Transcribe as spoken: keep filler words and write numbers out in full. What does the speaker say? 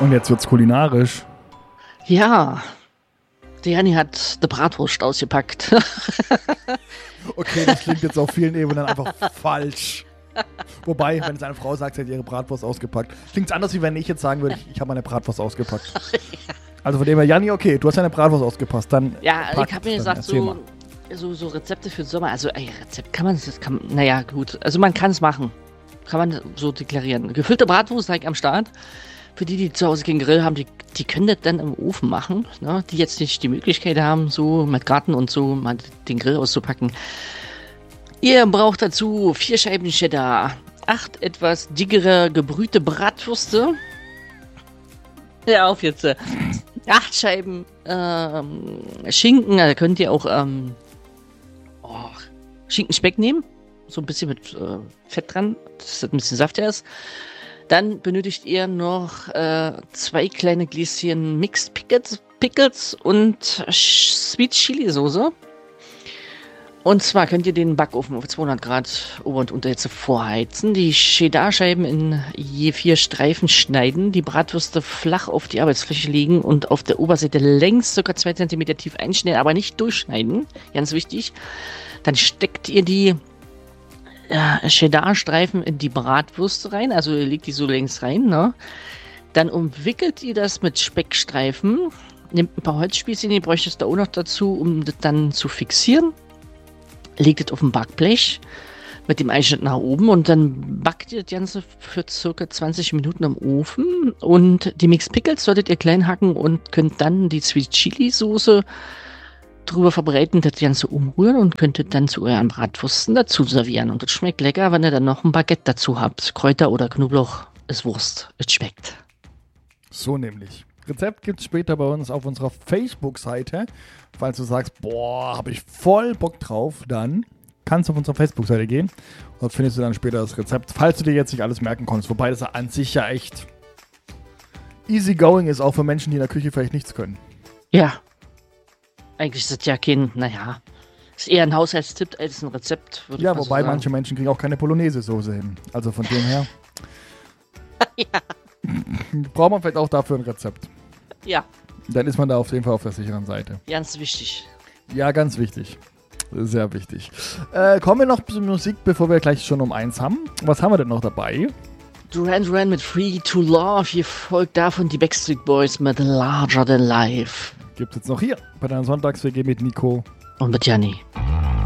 Und jetzt wird's kulinarisch. Ja, die Janni hat die Bratwurst ausgepackt. Okay, das klingt jetzt auf vielen Ebenen einfach falsch. Wobei, wenn es eine Frau sagt, sie hat ihre Bratwurst ausgepackt, klingt es anders, wie wenn ich jetzt sagen würde, ich, ich habe meine Bratwurst ausgepackt. Ja. Also von dem her, Janni, okay, du hast deine Bratwurst ausgepasst, dann Ja, ich habe mir gesagt, so, so, so Rezepte für den Sommer, also ey, Rezept kann man, das kann, naja, gut, also man kann es machen, kann man so deklarieren. Gefüllte Bratwurst like am Start. Für die, die zu Hause keinen Grill haben, die, die können das dann im Ofen machen, ne? Die jetzt nicht die Möglichkeit haben, so mit Garten und so mal den Grill auszupacken. Ihr braucht dazu vier Scheiben Cheddar, acht etwas dickere gebrühte Bratwürste. Ja, auf jetzt. Äh, acht Scheiben ähm, Schinken, da könnt ihr auch ähm, oh, Schinkenspeck nehmen, so ein bisschen mit äh, Fett dran, dass das ein bisschen saftiger ist. Dann benötigt ihr noch äh, zwei kleine Gläschen Mixed Pickles, Pickles und Sweet Chili Soße. Und zwar könnt ihr den Backofen auf zweihundert Grad Ober- und Unterhitze vorheizen, die Cheddar-Scheiben in je vier Streifen schneiden, die Bratwürste flach auf die Arbeitsfläche legen und auf der Oberseite längs ca. zwei Zentimeter tief einschneiden, aber nicht durchschneiden, ganz wichtig. Dann steckt ihr die Ja, Cheddar-Streifen in die Bratwürste rein, also ihr legt die so längs rein, ne? Dann umwickelt ihr das mit Speckstreifen, nehmt ein paar Holzspießchen, ihr bräucht es da auch noch dazu, um das dann zu fixieren. Legt es auf ein Backblech mit dem Einschnitt nach oben und dann backt ihr das Ganze für circa zwanzig Minuten im Ofen. Und die Mixed Pickles solltet ihr klein hacken und könnt dann die Sweet Chili Soße drüber verbreiten, das Ganze umrühren und könntet dann zu euren Bratwürsten dazu servieren. Und das schmeckt lecker, wenn ihr dann noch ein Baguette dazu habt. Kräuter oder Knoblauch ist Wurst. Es schmeckt. So nämlich. Rezept gibt es später bei uns auf unserer Facebook-Seite. Falls du sagst, boah, habe ich voll Bock drauf, dann kannst du auf unsere Facebook-Seite gehen. Und dort findest du dann später das Rezept, falls du dir jetzt nicht alles merken konntest. Wobei das an sich ja echt easy going ist, auch für Menschen, die in der Küche vielleicht nichts können. Ja. Eigentlich ist das ja kein, naja, ist eher ein Haushaltstipp als ein Rezept. Ja, wobei so manche Menschen kriegen auch keine Bolognese-Soße hin. Also von dem her. Ja. Braucht man vielleicht auch dafür ein Rezept. Ja. Dann ist man da auf jeden Fall auf der sicheren Seite. Ganz wichtig. Ja, ganz wichtig. Sehr wichtig. Äh, kommen wir noch zur Musik, bevor wir gleich schon um eins haben. Was haben wir denn noch dabei? Duran Duran mit Free to Love. Hier folgt davon die Backstreet Boys mit Larger Than Life. Gibt's jetzt noch hier bei deiner Sonntags-W G mit Nico und mit Janni.